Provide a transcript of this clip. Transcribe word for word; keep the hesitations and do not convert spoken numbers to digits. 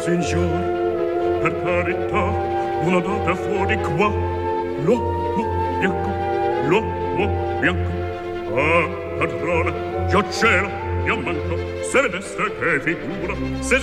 signor, per carità, una data fuori qua, l'uomo bianco, l'uomo bianco. Ah, padrone, io cielo, io manco, se vedeste che figura, se